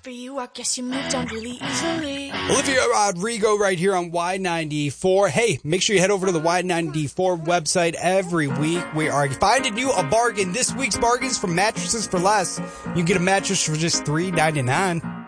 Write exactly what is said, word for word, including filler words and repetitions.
for you. I guess you moved on really easily. Olivia Rodrigo right here on Y ninety-four. Hey, make sure you head over to the Y ninety-four website every week. We are finding you a bargain. This week's bargains from Mattresses for Less. You can get a mattress for just three ninety-nine.